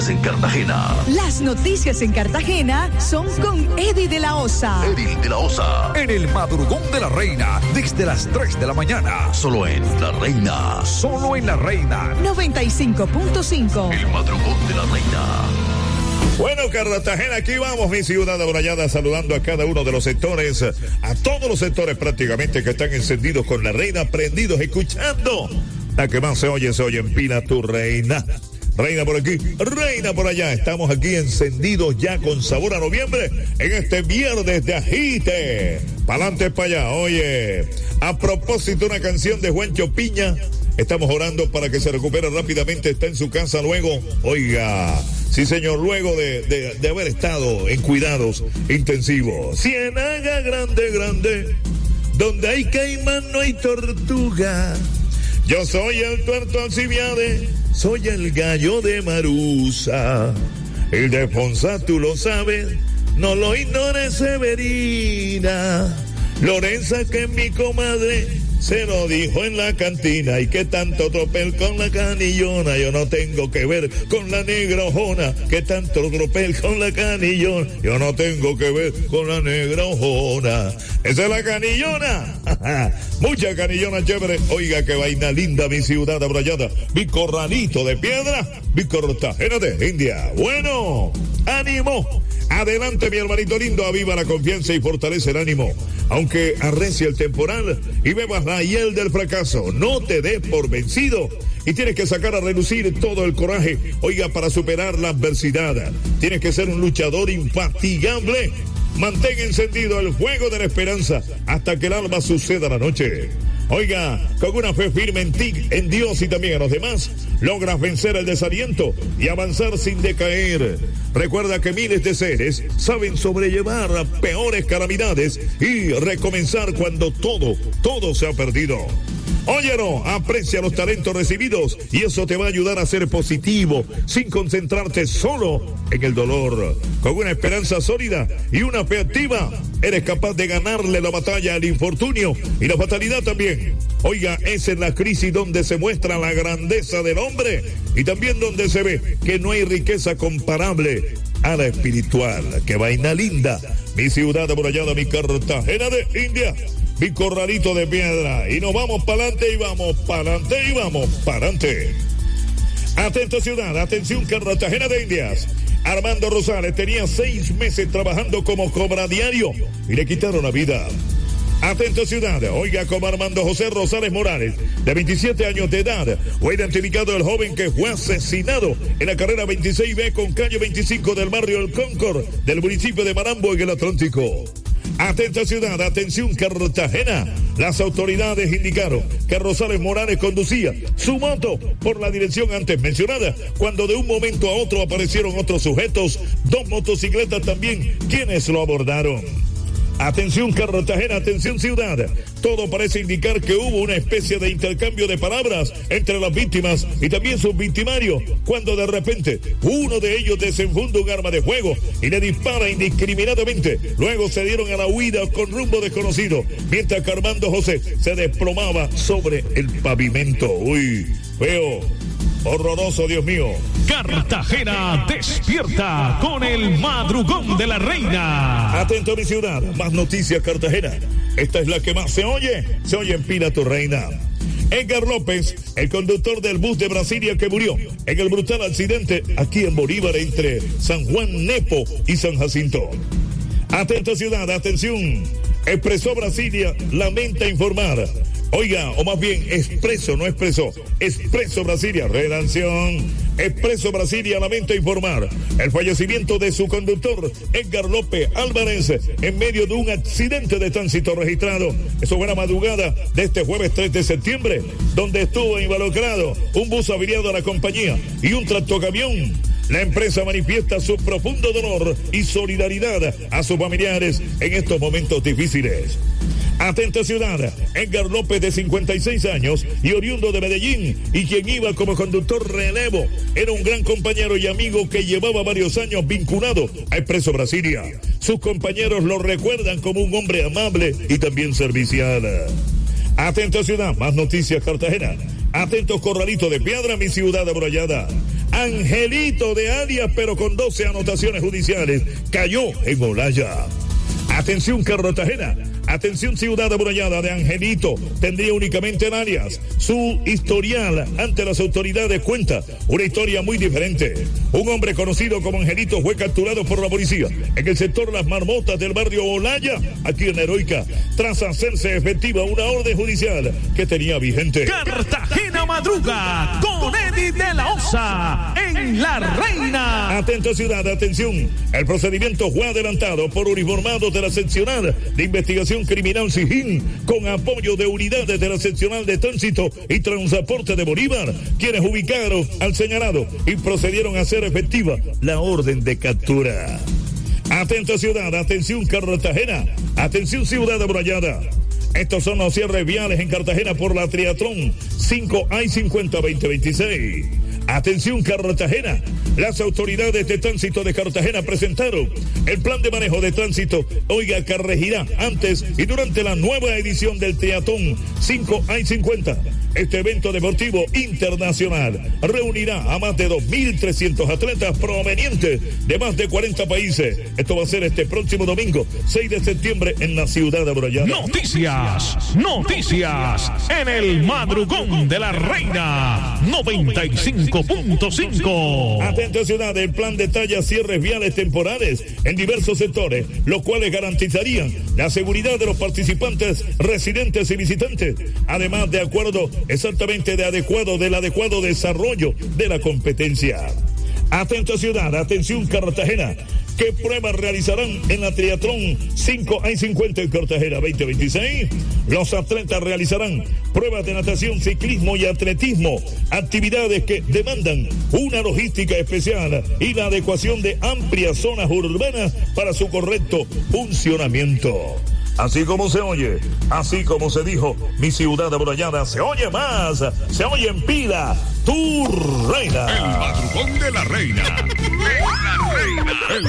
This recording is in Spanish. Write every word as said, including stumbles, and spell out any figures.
En Cartagena. Las noticias en Cartagena son con Eddie de la Osa. Eddie de la Osa. En el madrugón de la Reina, desde las tres de la mañana. Solo en La Reina. Solo en La Reina. noventa y cinco punto cinco. El madrugón de la Reina. Bueno, Cartagena, aquí vamos, mi ciudad abrayada, saludando a cada uno de los sectores, a todos los sectores prácticamente que están encendidos con La Reina, prendidos, escuchando. La que más se oye, se oye en Pina, tu reina. Reina por aquí, reina por allá. Estamos aquí encendidos ya con sabor a noviembre en este viernes de agite. Pa'lante para allá. Oye, a propósito, una canción de Juancho Piña. Estamos orando para que se recupere rápidamente. Está en su casa luego. Oiga, sí señor, luego de, de, de haber estado en cuidados intensivos. Ciénaga grande, grande, donde hay caimán no hay tortuga. Yo soy el tuerto Alcibiade, soy el gallo de Marusa. El de Fonsa tú lo sabes, no lo ignores, Severina. Lorenza, que es mi comadre, se lo dijo en la cantina. Y que tanto tropel con la canillona, yo no tengo que ver con la negra ojona. Que tanto tropel con la canillona, yo no tengo que ver con la negra ojona. Esa es la canillona. Mucha canillona chévere. Oiga, qué vaina linda, mi ciudad abrayada. Mi corralito de piedra, mi Cartagena de India. Bueno, ánimo. Adelante, mi hermanito lindo, aviva la confianza y fortalece el ánimo. Aunque arrecie el temporal y bebas la hiel del fracaso, no te des por vencido y tienes que sacar a relucir todo el coraje, oiga, para superar la adversidad. Tienes que ser un luchador infatigable. Mantén encendido el fuego de la esperanza hasta que el alba suceda la noche. Oiga, con una fe firme en ti, en Dios y también en los demás, logras vencer el desaliento y avanzar sin decaer. Recuerda que miles de seres saben sobrellevar peores calamidades y recomenzar cuando todo, todo se ha perdido. Óyelo, aprecia los talentos recibidos y eso te va a ayudar a ser positivo, sin concentrarte solo en el dolor. Con una esperanza sólida y una fe activa, eres capaz de ganarle la batalla al infortunio y la fatalidad también. Oiga, es en la crisis donde se muestra la grandeza del hombre y también donde se ve que no hay riqueza comparable a la espiritual. ¡Qué vaina linda! Mi ciudad amurallada, mi Cartagena de India, mi corralito de piedra. Y nos vamos para adelante y vamos para adelante y vamos para adelante. Atento ciudad, atención Cartagena de Indias. Armando Rosales tenía seis meses trabajando como cobra diario y le quitaron la vida. Atento ciudad, oiga, como Armando José Rosales Morales, de veintisiete años de edad, fue identificado el joven que fue asesinado en la carrera veintiséis B con calle veinticinco del barrio El Concord del municipio de Marambo en el Atlántico. Atenta ciudad, atención Cartagena. Las autoridades indicaron que Rosales Morales conducía su moto por la dirección antes mencionada, cuando de un momento a otro aparecieron otros sujetos, dos motocicletas también, quienes lo abordaron. Atención Cartagena, atención ciudad. Todo parece indicar que hubo una especie de intercambio de palabras entre las víctimas y también sus victimarios, cuando de repente uno de ellos desenfunda un arma de fuego y le dispara indiscriminadamente. Luego se dieron a la huida con rumbo desconocido, mientras que Armando José se desplomaba sobre el pavimento. Uy, feo, horroroso, Dios mío. Cartagena despierta con el madrugón de la Reina. Atento a mi ciudad, más noticias Cartagena. Esta es la que más se oye, se oye en Pina, tu reina. Edgar López, el conductor del bus de Brasilia que murió en el brutal accidente aquí en Bolívar entre San Juan Nepo y San Jacinto. Atento ciudad, atención. Expreso Brasilia lamenta informar. Oiga, o más bien Expreso, no Expreso, Expreso Brasilia, redacción. Expreso Brasilia lamenta informar el fallecimiento de su conductor, Edgar López Álvarez, en medio de un accidente de tránsito registrado. Eso fue la madrugada de este jueves tres de septiembre, donde estuvo involucrado un bus averiado a la compañía y un tractocamión. La empresa manifiesta su profundo dolor y solidaridad a sus familiares en estos momentos difíciles. Atenta ciudad, Edgar López, de cincuenta y seis años y oriundo de Medellín, y quien iba como conductor relevo, era un gran compañero y amigo que llevaba varios años vinculado a Expreso Brasilia. Sus compañeros lo recuerdan como un hombre amable y también servicial. Atenta ciudad, más noticias Cartagena. Atentos Corralito de Piedra, mi ciudad amurallada. Angelito de Arias, pero con doce anotaciones judiciales, cayó en Olaya. Atención Cartagena, atención Ciudad Amurallada de Angelito, tendría únicamente en Arias. Su historial ante las autoridades cuenta una historia muy diferente. Un hombre conocido como Angelito fue capturado por la policía en el sector Las Marmotas del barrio Olaya, aquí en Heroica, tras hacerse efectiva una orden judicial que tenía vigente. Cartagena madruga con Eddie de la Osa en La Reina. Atento Ciudad, atención, el procedimiento fue adelantado por uniformados de la seccional de investigación criminal SIJIN con apoyo de unidades de la seccional de tránsito y transporte de Bolívar, quienes ubicaron al señalado y procedieron a hacer efectiva la orden de captura. Atento Ciudad, atención Cartagena, atención Ciudad Amurallada. Estos son los cierres viales en Cartagena por la Triatlón cinco A cincuenta veinte veintiséis. Atención Cartagena, las autoridades de tránsito de Cartagena presentaron el plan de manejo de tránsito, oiga, que regirá antes y durante la nueva edición del Triatlón cinco A cincuenta. Este evento deportivo internacional reunirá a más de dos mil trescientos atletas provenientes de más de cuarenta países. Esto va a ser este próximo domingo, seis de septiembre, en la ciudad de Amurallada. Noticias, noticias, en el madrugón de la Reina, noventa y cinco punto cinco. Atento ciudad, el plan detalla cierres viales temporales en diversos sectores, los cuales garantizarían la seguridad de los participantes, residentes y visitantes, además de acuerdo exactamente de adecuado del adecuado desarrollo de la competencia. Atento ciudad, atención Cartagena, ¿qué pruebas realizarán en la Triatlón cinco A cincuenta en Cartagena veinte veintiséis? Los atletas realizarán pruebas de natación, ciclismo y atletismo, actividades que demandan una logística especial y la adecuación de amplias zonas urbanas para su correcto funcionamiento. Así como se oye, así como se dijo, mi ciudad amurallada se oye más, se oye en pila, tu reina. El madrugón de la reina. De la reina. El